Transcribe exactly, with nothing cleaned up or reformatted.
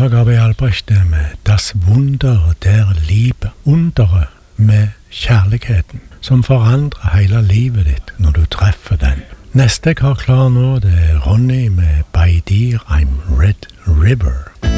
har Gabriel Albrecht med Das Wunder der Liebe, underet med kjærligheten, som forandrer hele livet ditt når du treffer den. Neste jeg har klar nå, det er Ronny med By Dear I'm Red River.